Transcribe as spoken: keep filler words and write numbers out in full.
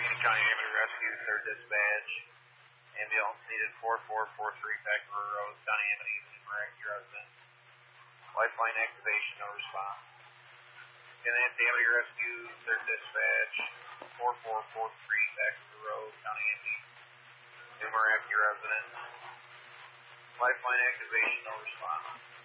Allegheny County Ambulance Rescue, third dispatch. Ambulance needed four four four three Pack River Road, County Amity, Meraki resident. Lifeline activation, no response. Ambulance Amity Rescue, third dispatch, four four four three Pack River Road, County Amity, Meraki resident. Lifeline activation, no response.